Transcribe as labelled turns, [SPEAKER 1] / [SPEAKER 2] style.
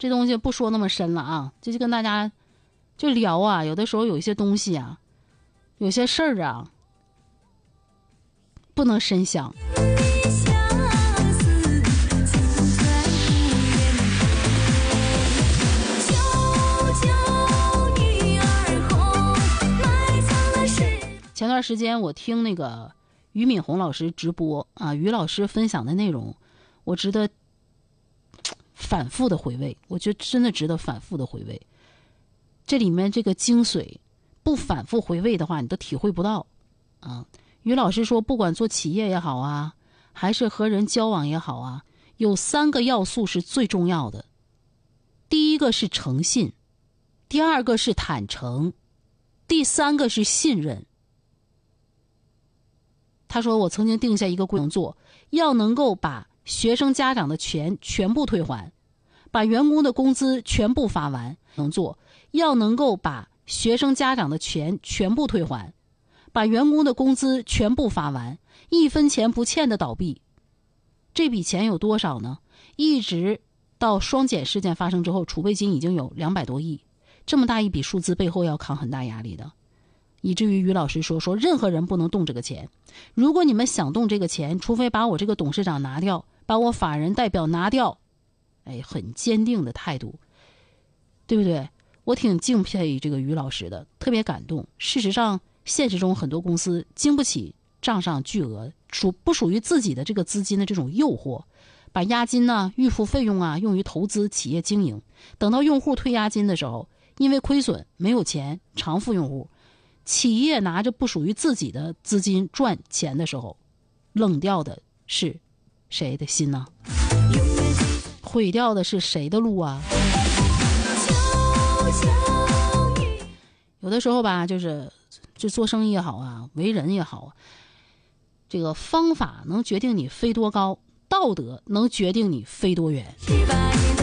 [SPEAKER 1] 这东西不说那么深了啊，这就跟大家就聊啊，有的时候有一些东西啊，有些事儿啊，不能深想。前段时间我听那个俞敏洪老师直播啊，俞老师分享的内容，我值得反复的回味，我觉得真的值得反复的回味。这里面这个精髓，不反复回味的话，你都体会不到啊。俞老师说，不管做企业也好啊，还是和人交往也好啊，有3个要素是最重要的。第一个是诚信，第二个是坦诚，第3个是信任。他说，我曾经定下一个规则，做要能够把学生家长的钱全部退还，把员工的工资全部发完，要能够把学生家长的钱全部退还，把员工的工资全部发完，1分钱不欠的倒闭。这笔钱有多少呢？一直到双减事件发生之后，储备金已经有200多亿，这么大一笔数字背后要扛很大压力的。以至于俞老师说任何人不能动这个钱，如果你们想动这个钱，除非把我这个董事长拿掉，把我法人代表拿掉。很坚定的态度，对不对？我挺敬佩这个俞老师的，特别感动。事实上，现实中很多公司经不起账上巨额不属于自己的这个资金的这种诱惑，把押金啊、预付费用啊用于投资企业经营，等到用户退押金的时候，因为亏损没有钱偿付用户，企业拿着不属于自己的资金赚钱的时候，冷掉的是谁的心呢？毁掉的是谁的路啊？有的时候吧，就做生意也好啊，为人也好啊，这个方法能决定你飞多高，道德能决定你飞多远。